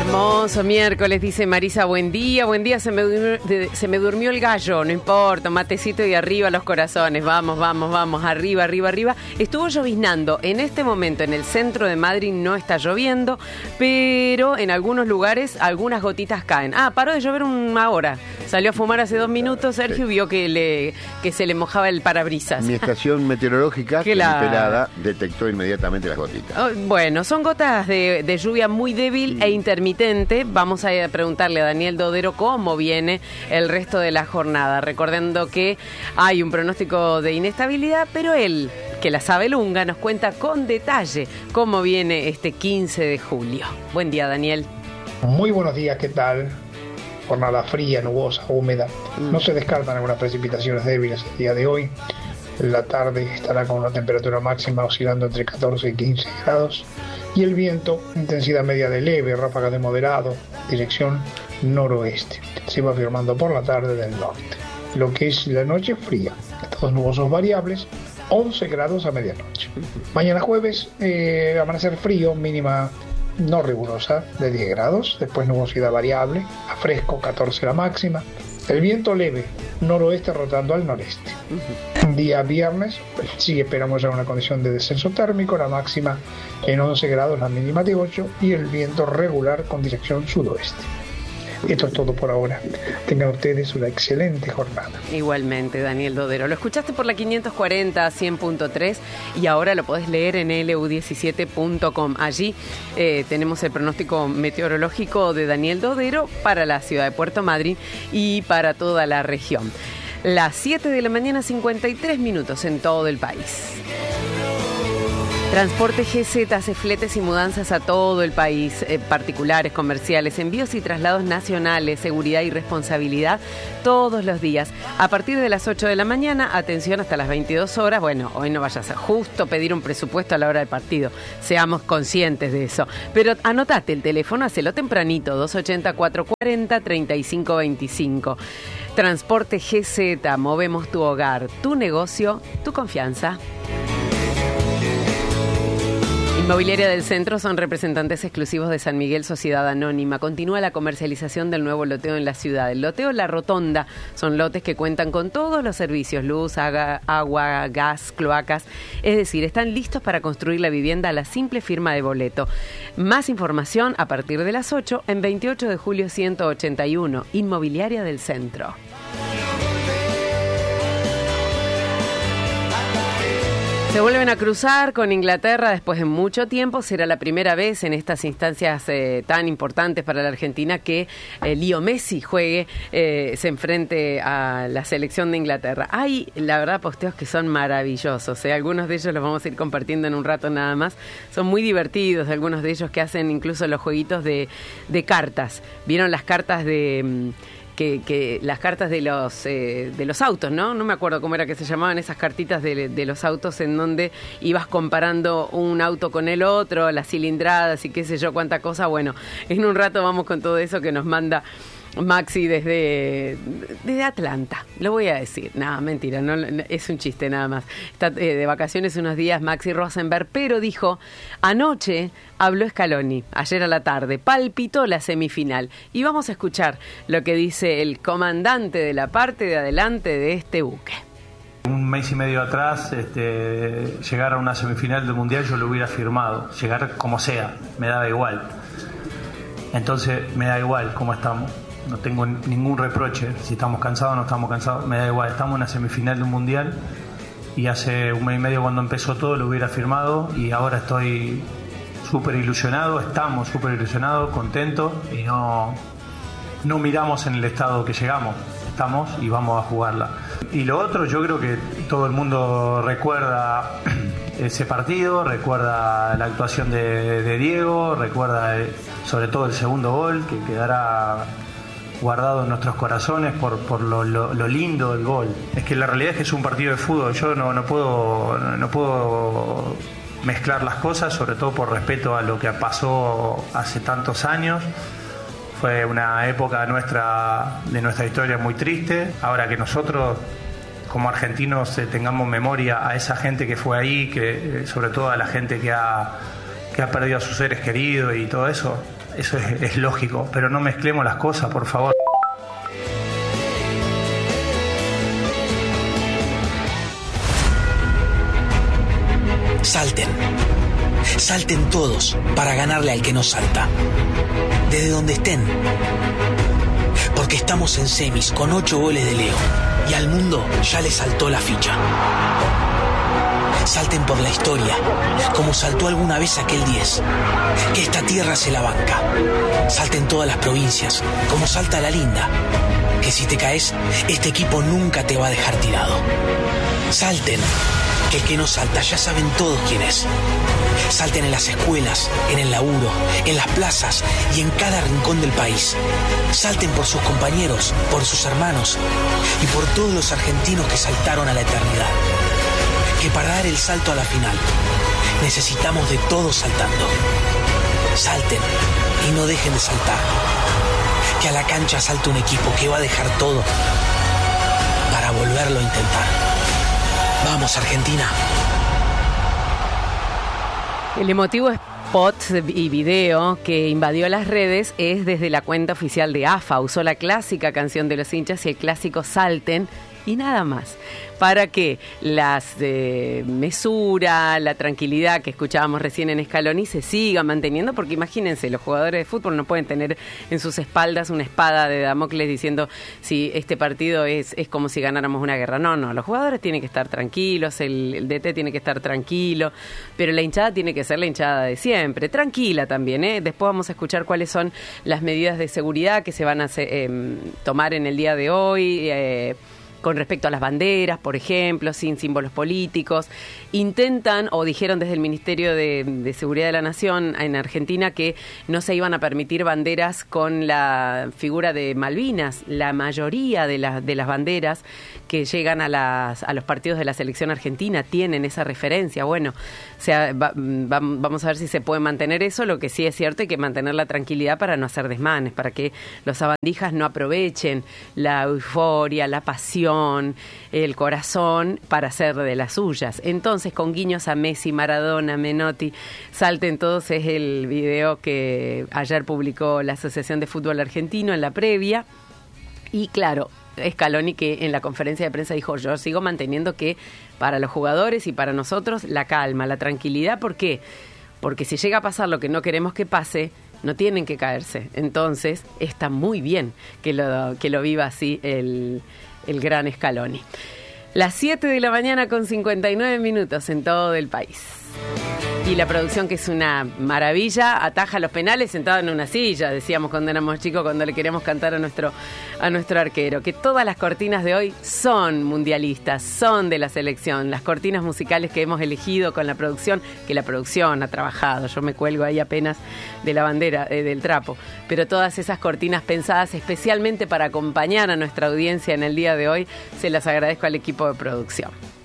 Hermoso miércoles, dice Marisa, buen día, se me durmió el gallo, no importa, matecito y arriba los corazones, vamos, arriba. Estuvo lloviznando, en este momento en el centro de Madrid no está lloviendo, pero en algunos lugares algunas gotitas caen. Paró de llover una hora, salió a fumar hace 2 minutos, Sergio vio que se le mojaba el parabrisas. Mi estación meteorológica, pelada, detectó inmediatamente las gotitas. Bueno, son gotas de lluvia muy débil e intermitente. Vamos a preguntarle a Daniel Dodero cómo viene el resto de la jornada, recordando que hay un pronóstico de inestabilidad, pero él, que la sabe lunga, nos cuenta con detalle cómo viene este 15 de julio. Buen día, Daniel. Muy buenos días, ¿qué tal? Jornada fría, nubosa, húmeda. No se descartan algunas precipitaciones débiles el día de hoy. La tarde estará con una temperatura máxima oscilando entre 14 y 15 grados. Y el viento, intensidad media de leve, ráfaga de moderado, dirección noroeste. Se va firmando por la tarde del norte. Lo que es la noche fría, estados nubosos variables, 11 grados a medianoche. Mañana jueves, amanecer frío, mínima no rigurosa de 10 grados, después nubosidad variable, a fresco 14 la máxima. El viento leve, noroeste rotando al noreste. Día viernes, sí esperamos ya una condición de descenso térmico, la máxima en 11 grados, la mínima de 8, y el viento regular con dirección sudoeste. Esto es todo por ahora. Tengan ustedes una excelente jornada. Igualmente, Daniel Dodero. Lo escuchaste por la 540 100.3 y ahora lo podés leer en lu17.com. Allí tenemos el pronóstico meteorológico de Daniel Dodero para la ciudad de Puerto Madryn y para toda la región. Las 7 de la mañana, 53 minutos en todo el país. Transporte GZ hace fletes y mudanzas a todo el país, particulares, comerciales, envíos y traslados nacionales, seguridad y responsabilidad todos los días. A partir de las 8 de la mañana, atención hasta las 22 horas. Bueno, hoy no vayas a justo pedir un presupuesto a la hora del partido. Seamos conscientes de eso. Pero anotate el teléfono, hacelo tempranito, 280-440-3525. Transporte GZ, movemos tu hogar, tu negocio, tu confianza. Inmobiliaria del Centro son representantes exclusivos de San Miguel Sociedad Anónima. Continúa la comercialización del nuevo loteo en la ciudad. El loteo La Rotonda son lotes que cuentan con todos los servicios, luz, agua, gas, cloacas. Es decir, están listos para construir la vivienda a la simple firma de boleto. Más información a partir de las 8 en 28 de julio 181. Inmobiliaria del Centro. Se vuelven a cruzar con Inglaterra después de mucho tiempo. Será la primera vez en estas instancias tan importantes para la Argentina que Leo Messi juegue, se enfrente a la selección de Inglaterra. Hay, la verdad, posteos que son maravillosos. Algunos de ellos los vamos a ir compartiendo en un rato nada más. Son muy divertidos, algunos de ellos que hacen incluso los jueguitos de cartas. ¿Vieron las cartas de... Que las cartas de los autos, ¿no? No me acuerdo cómo era que se llamaban esas cartitas de los autos en donde ibas comparando un auto con el otro, las cilindradas y qué sé yo, cuánta cosa. Bueno, en un rato vamos con todo eso que nos manda Maxi desde Atlanta, lo voy a decir. Nada, mentira, no, es un chiste nada más. Está de vacaciones unos días Maxi Rosenberg, pero dijo, anoche habló Scaloni, ayer a la tarde, palpitó la semifinal. Y vamos a escuchar lo que dice el comandante de la parte de adelante de este buque. Un mes y medio atrás, llegar a una semifinal del Mundial yo lo hubiera firmado, llegar como sea, me daba igual. Entonces me da igual cómo estamos. No tengo ningún reproche, si estamos cansados o no estamos cansados, me da igual, estamos en una semifinal de un mundial y hace un mes y medio cuando empezó todo lo hubiera firmado y ahora estoy súper ilusionado, estamos súper ilusionados, contentos y no miramos en el estado que llegamos, estamos y vamos a jugarla. Y lo otro, yo creo que todo el mundo recuerda ese partido, recuerda la actuación de Diego, recuerda sobre todo el segundo gol que quedará guardado en nuestros corazones por lo lindo del gol. Es que la realidad es que es un partido de fútbol, yo no puedo mezclar las cosas, sobre todo por respeto a lo que pasó hace tantos años. Fue una época de nuestra historia muy triste. Ahora que nosotros como argentinos tengamos memoria a esa gente que fue ahí, que sobre todo a la gente que ha perdido a sus seres queridos y todo eso, eso es lógico, pero no mezclemos las cosas, por favor. Salten todos para ganarle al que no salta, desde donde estén, porque estamos en semis con 8 goles de Leo y al mundo ya le saltó la ficha. Salten por la historia, como saltó alguna vez aquel 10, que esta tierra se la banca. Salten todas las provincias, como salta la linda, que si te caes, este equipo nunca te va a dejar tirado. Salten, que el que no salta ya saben todos quién es. Salten en las escuelas, en el laburo, en las plazas y en cada rincón del país. Salten por sus compañeros, por sus hermanos y por todos los argentinos que saltaron a la eternidad. Que para dar el salto a la final necesitamos de todos saltando. Salten y no dejen de saltar. Que a la cancha salte un equipo que va a dejar todo para volverlo a intentar. Vamos, Argentina. El emotivo spot y video que invadió las redes es desde la cuenta oficial de AFA. Usó la clásica canción de los hinchas y el clásico Salten y nada más, para que las mesura, la tranquilidad que escuchábamos recién en Scaloni se siga manteniendo, porque imagínense, los jugadores de fútbol no pueden tener en sus espaldas una espada de Damocles diciendo si este partido es como si ganáramos una guerra. No, los jugadores tienen que estar tranquilos, el DT tiene que estar tranquilo, pero la hinchada tiene que ser la hinchada de siempre, tranquila también, ¿eh? Después vamos a escuchar cuáles son las medidas de seguridad que se van a tomar en el día de hoy, con respecto a las banderas, por ejemplo, sin símbolos políticos. Intentan, o dijeron desde el Ministerio de Seguridad de la Nación en Argentina, que no se iban a permitir banderas con la figura de Malvinas. La mayoría de las banderas que llegan a los partidos de la selección argentina tienen esa referencia. Bueno, vamos a ver si se puede mantener eso. Lo que sí es cierto, hay que mantener la tranquilidad para no hacer desmanes, para que los sabandijas no aprovechen la euforia, la pasión, el corazón para hacer de las suyas. Entonces, con guiños a Messi, Maradona, Menotti, Salten todos, es el video que ayer publicó la Asociación de Fútbol Argentino en la previa. Y claro, Scaloni, que en la conferencia de prensa dijo: yo sigo manteniendo que para los jugadores y para nosotros la calma, la tranquilidad. ¿Por qué? Porque si llega a pasar lo que no queremos que pase, no tienen que caerse. Entonces está muy bien que lo viva así el gran Scaloni. Las 7 de la mañana con 59 minutos en todo el país. Y la producción, que es una maravilla, ataja los penales sentado en una silla, decíamos cuando éramos chicos, cuando le queríamos cantar a nuestro arquero, que todas las cortinas de hoy son mundialistas, son de la selección, las cortinas musicales que hemos elegido con la producción, que la producción ha trabajado, yo me cuelgo ahí apenas de la bandera, del trapo, pero todas esas cortinas pensadas especialmente para acompañar a nuestra audiencia en el día de hoy, se las agradezco al equipo de producción.